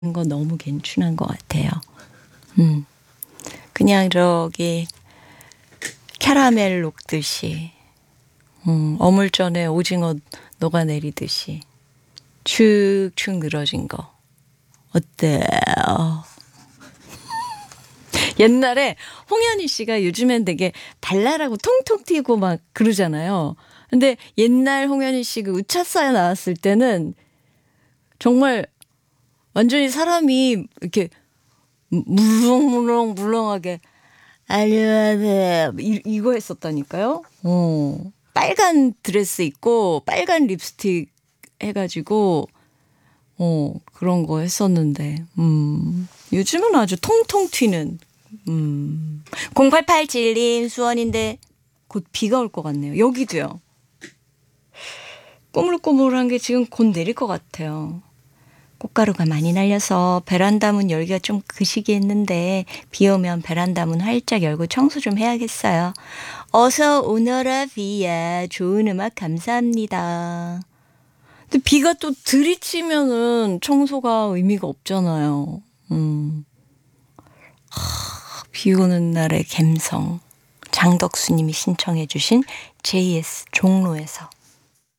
거 너무 괜찮은 것 같아요. 그냥 저기 캐러멜 녹듯이 어물전에 오징어 녹아내리듯이 축축 늘어진 거 어때요? 옛날에 홍현희 씨가 요즘엔 되게 발랄하고 통통 튀고 막 그러잖아요. 근데 옛날 홍현희 씨 그 우차사에 나왔을 때는 정말 완전히 사람이 이렇게 물렁물렁하게 안녕하세요 이거 했었다니까요. 빨간 드레스 입고 빨간 립스틱 해가지고 그런 거 했었는데 요즘은 아주 통통 튀는 0887님 수원인데 곧 비가 올 것 같네요. 여기도요. 꼬물꼬물한 게 지금 곧 내릴 것 같아요. 꽃가루가 많이 날려서 베란다 문 열기가 좀 그시기했는데 비 오면 베란다 문 활짝 열고 청소 좀 해야겠어요. 어서 오너라 비야. 좋은 음악 감사합니다. 근데 비가 또 들이치면은 청소가 의미가 없잖아요. 비 오는 날의 갬성. 장덕수님이 신청해 주신 JS 종로에서